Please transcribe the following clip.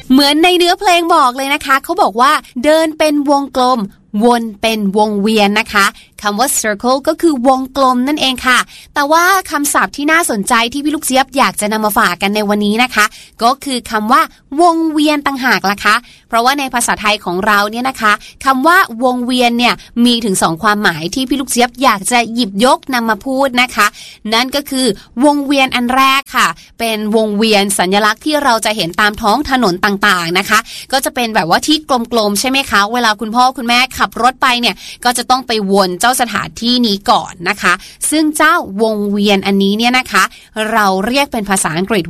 เหมือนในเนื้อเพลงบอกเลยนะคะเขาบอกว่าเดินเป็นวงกลมวนเป็นวงเวียนนะคะคำว่า circle ก็คือวงกลมนั่นเองค่ะแต่ว่าคำศัพท์ที่น่าสนใจที่พี่ลูกเจี๊ยบอยากจะนำมาฝากกันในวันนี้นะคะก็คือคำว่าวงเวียนต่างหากล่ะคะเพราะว่าในภาษาไทยของเราเนี่ยนะคะคำว่าวงเวียนเนี่ยมีถึง2ความหมายที่พี่ลูกเจี๊ยบอยากจะหยิบยกนำมาพูดนะคะนั่นก็คือวงเวียนอันแรกค่ะเป็นวงเวียนสัญลักษณ์ที่เราจะเห็นตามท้องถนนต่างๆนะคะก็จะเป็นแบบว่าที่กลมๆใช่ไหมคะเวลาคุณพ่อคุณแม่ขับรถไปเนี่ยก็จะต้องไปวนเจ้าสถานที่นี้ก่อนนะคะซึ่งเจ้าวงเวียนอันนี้เนี่ยนะคะเราเรียกเป็นภาษาอังกฤษ